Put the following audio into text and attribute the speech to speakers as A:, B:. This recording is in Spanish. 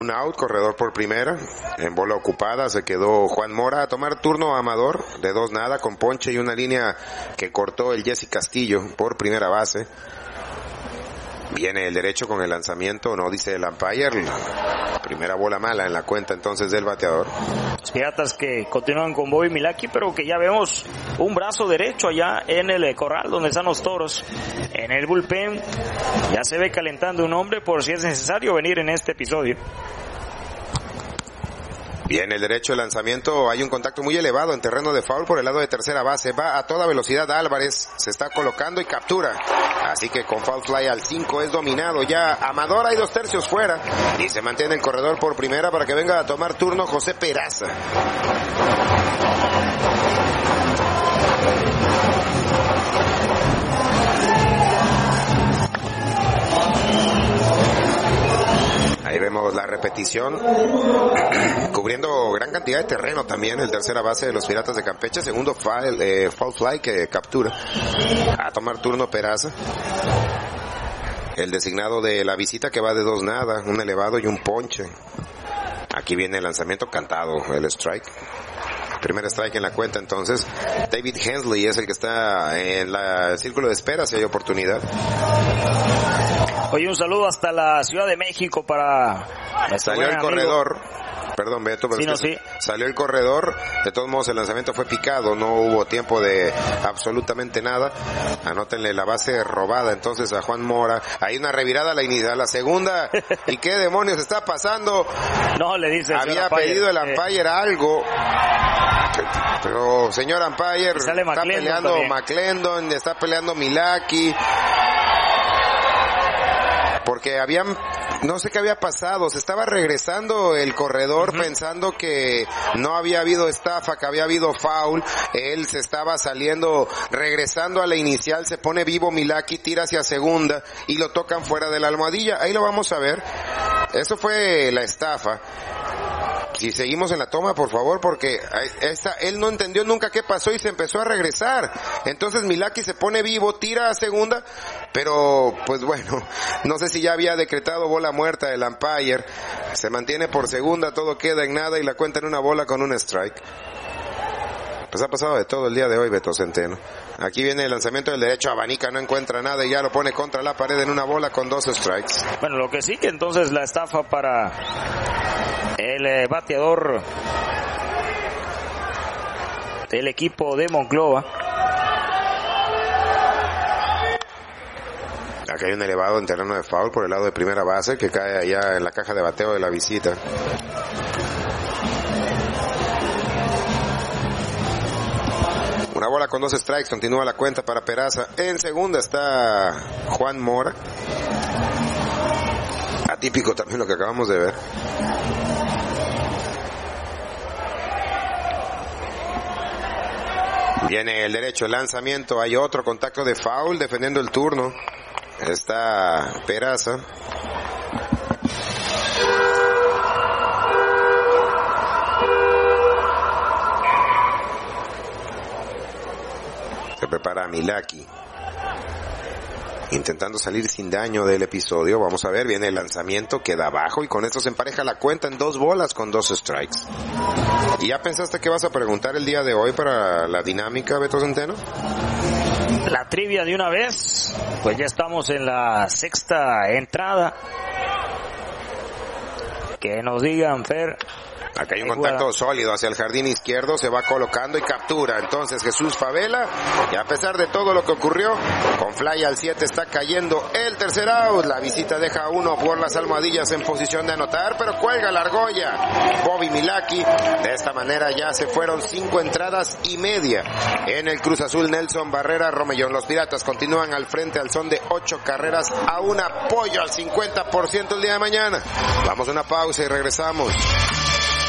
A: Un out, corredor por primera, en bola ocupada se quedó Juan Mora a tomar turno Amador, de 2-0 con ponche y una línea que cortó el Jesse Castillo por primera base. Viene el derecho con el lanzamiento, no dice el umpire, primera bola mala en la cuenta entonces del bateador.
B: Los Piratas que continúan con Bobby Milwaukee, pero que ya vemos un brazo derecho allá en el corral donde están los toros. En el bullpen ya se ve calentando un hombre por si es necesario venir en este episodio.
A: Viene el derecho, el lanzamiento, hay un contacto muy elevado en terreno de foul por el lado de tercera base, va a toda velocidad Álvarez, se está colocando y captura, así que con foul fly al 5 es dominado ya Amador, hay 2/3 fuera y se mantiene el corredor por primera para que venga a tomar turno José Peraza. Ahí vemos la repetición, cubriendo gran cantidad de terreno también, el tercera base de los Piratas de Campeche, segundo foul fly que captura. A tomar turno Peraza. El designado de la visita que va de 2-0, un elevado y un ponche. Aquí viene el lanzamiento cantado, el strike. Primer strike en la cuenta entonces. David Hensley es el que está en el círculo de espera si hay oportunidad.
B: Oye, un saludo hasta la Ciudad de México para...
A: Salió el corredor. Perdón, Beto, pero salió el corredor. De todos modos, el lanzamiento fue picado. No hubo tiempo de absolutamente nada. Anótenle la base robada entonces a Juan Mora. Hay una revirada a la segunda. ¿Y qué demonios está pasando?
B: No, le dice.
A: Había pedido el umpire algo. Pero, señor umpire, está peleando McClendon, está peleando Milwaukee. Porque no sé qué había pasado, se estaba regresando el corredor pensando que no había habido estafa, que había habido foul, él se estaba saliendo, regresando a la inicial, se pone vivo Milwaukee, tira hacia segunda y lo tocan fuera de la almohadilla, ahí lo vamos a ver, eso fue la estafa. Si seguimos en la toma, por favor, porque él no entendió nunca qué pasó y se empezó a regresar. Entonces Milwaukee se pone vivo, tira a segunda, pero pues bueno, no sé si ya había decretado bola muerta el umpire. Se mantiene por segunda, todo queda en nada y la cuenta en una bola con un strike. Pues ha pasado de todo el día de hoy, Beto Centeno. Aquí viene el lanzamiento del derecho, abanica, no encuentra nada y ya lo pone contra la pared en una bola con 2 strikes.
B: Bueno, lo que sí que entonces la estafa para el bateador del equipo de Monclova.
A: Aquí hay un elevado en terreno de foul por el lado de primera base que cae allá en la caja de bateo de la visita. Una bola con 2 strikes, continúa la cuenta para Peraza. En segunda está Juan Mora. Atípico también lo que acabamos de ver. Viene el derecho, el lanzamiento, hay otro contacto de foul defendiendo el turno. Está Peraza. Se prepara Milwaukee, intentando salir sin daño del episodio. Vamos a ver, viene el lanzamiento, queda abajo y con esto se empareja la cuenta en 2 bolas con 2 strikes. ¿Y ya pensaste qué vas a preguntar el día de hoy para la dinámica, Beto Centeno?
B: La trivia de una vez, pues ya estamos en la 6ª entrada. Que nos digan, Fer.
A: Acá hay un contacto sólido hacia el jardín izquierdo, se va colocando y captura. Entonces Jesús Favela, y a pesar de todo lo que ocurrió, con fly al 7 está cayendo el tercer out. La visita deja a 1 por las almohadillas en posición de anotar, pero cuelga la argolla Bobby Milwaukee. De esta manera ya se fueron 5 entradas y media en el Cruz Azul. Nelson Barrera Romellón. Los Piratas continúan al frente al son de 8 carreras a un apoyo al 50% el día de mañana. Vamos a una pausa y regresamos.